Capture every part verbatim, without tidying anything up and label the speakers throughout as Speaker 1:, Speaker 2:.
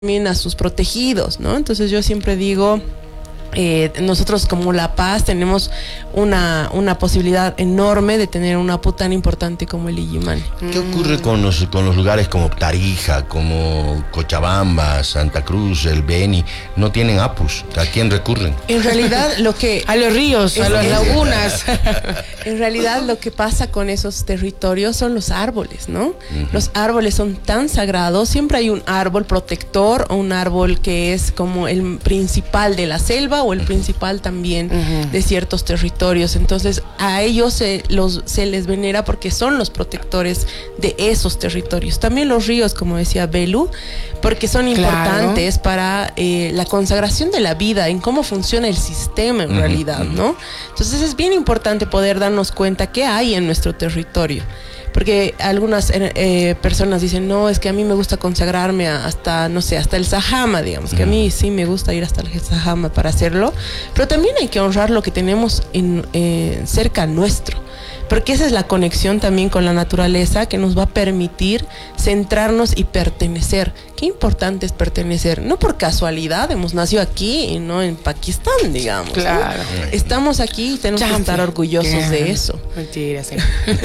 Speaker 1: también a sus protegidos, ¿no? Entonces yo siempre digo, eh, nosotros como La Paz tenemos una, una posibilidad enorme de tener un apu tan importante como el Illimani.
Speaker 2: ¿Qué ocurre con los, con los lugares como Tarija, como Cochabamba, Santa Cruz, el Beni? No tienen apus. ¿A quién recurren?
Speaker 1: En realidad lo que...
Speaker 3: A los ríos, a las lagunas.
Speaker 1: En realidad lo que pasa con esos territorios son los árboles, ¿no? Uh-huh. Los árboles son tan sagrados, siempre hay un árbol protector o un árbol que es como el principal de la selva o el principal también uh-huh. de ciertos territorios. Entonces a ellos se, los, se les venera porque son los protectores de esos territorios. También los ríos, como decía Belu, porque son importantes claro. para eh, la consagración de la vida, en cómo funciona el sistema en uh-huh. realidad, ¿no? Entonces es bien importante poder darnos cuenta qué hay en nuestro territorio. Porque algunas eh, personas dicen, no, es que a mí me gusta consagrarme hasta, no sé, hasta el Sajama, digamos, que a mí sí me gusta ir hasta el Sajama para hacerlo, pero también hay que honrar lo que tenemos en, eh, cerca nuestro, porque esa es la conexión también con la naturaleza que nos va a permitir centrarnos y pertenecer. Qué importante es pertenecer, no por casualidad hemos nacido aquí y no en Pakistán, digamos.
Speaker 3: Claro.
Speaker 1: ¿No? Estamos aquí y tenemos Champi. que estar orgullosos yeah. de eso.
Speaker 3: Mentira, sí.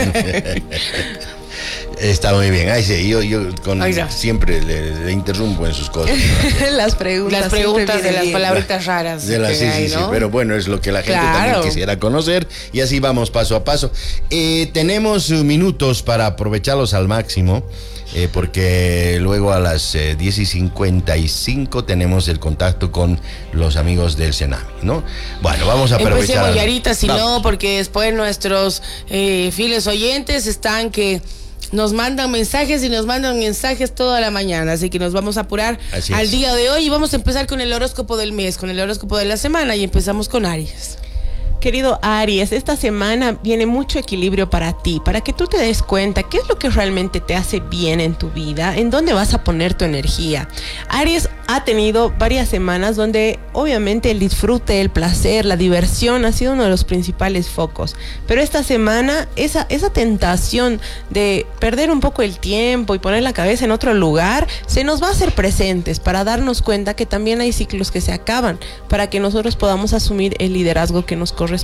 Speaker 2: Está muy bien. Ay, sí, yo, yo con, siempre le, le interrumpo en sus cosas, ¿no?
Speaker 1: Las preguntas.
Speaker 3: Las preguntas de las palabritas raras.
Speaker 2: De la, sí,
Speaker 3: hay,
Speaker 2: sí,
Speaker 3: ¿no?
Speaker 2: sí. Pero bueno, es lo que la gente
Speaker 3: claro.
Speaker 2: también quisiera conocer. Y así vamos paso a paso. Eh, tenemos minutos para aprovecharlos al máximo. Eh, porque luego a las eh, diez y cincuenta y cinco tenemos el contacto con los amigos del Senami, ¿no? Bueno, vamos a aprovechar.
Speaker 3: Empecemos, Yarita, si no, porque después nuestros eh, fieles oyentes están que nos mandan mensajes y nos mandan mensajes toda la mañana, así que nos vamos a apurar así al es. día de hoy y vamos a empezar con el horóscopo del mes, con el horóscopo de la semana y empezamos con Aries.
Speaker 1: Querido Aries, esta semana viene mucho equilibrio para ti, para que tú te des cuenta qué es lo que realmente te hace bien en tu vida, en dónde vas a poner tu energía. Aries ha tenido varias semanas donde obviamente el disfrute, el placer, la diversión ha sido uno de los principales focos, pero esta semana esa, esa tentación de perder un poco el tiempo y poner la cabeza en otro lugar se nos va a hacer presentes para darnos cuenta que también hay ciclos que se acaban, para que nosotros podamos asumir el liderazgo que nos corresponde.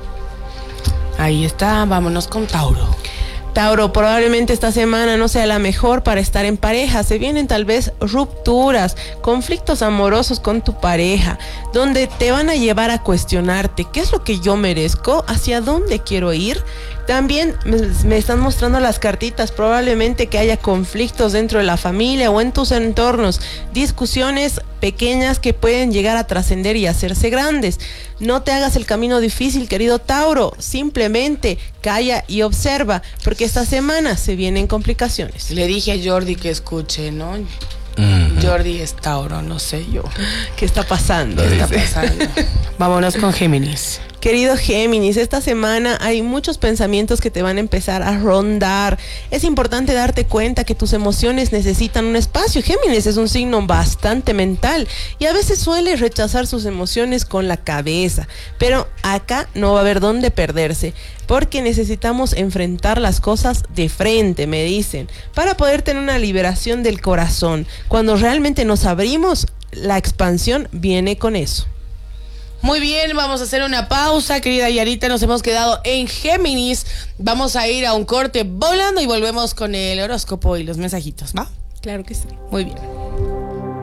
Speaker 3: Ahí está, vámonos con Tauro.
Speaker 1: Tauro, probablemente esta semana no sea la mejor para estar en pareja. Se vienen tal vez rupturas, conflictos amorosos con tu pareja, donde te van a llevar a cuestionarte qué es lo que yo merezco, hacia dónde quiero ir. También me, me están mostrando las cartitas, probablemente que haya conflictos dentro de la familia o en tus entornos, discusiones pequeñas que pueden llegar a trascender y hacerse grandes. No te hagas el camino difícil, querido Tauro, simplemente calla y observa, porque esta semana se vienen complicaciones.
Speaker 3: Le dije a Jordi que escuche, ¿no? Uh-huh. Jordi es Tauro, no sé yo.
Speaker 1: ¿Qué está pasando?
Speaker 3: ¿Qué está pasando? Vámonos con Géminis.
Speaker 1: Querido Géminis, esta semana hay muchos pensamientos que te van a empezar a rondar. Es importante darte cuenta que tus emociones necesitan un espacio. Géminis es un signo bastante mental y a veces suele rechazar sus emociones con la cabeza. Pero acá no va a haber dónde perderse, porque necesitamos enfrentar las cosas de frente, me dicen, para poder tener una liberación del corazón. Cuando realmente nos abrimos, la expansión viene con eso.
Speaker 3: Muy bien, vamos a hacer una pausa, querida Yarita, nos hemos quedado en Géminis, vamos a ir a un corte volando y volvemos con el horóscopo y los mensajitos, ¿va?
Speaker 1: Claro que sí.
Speaker 3: Muy bien.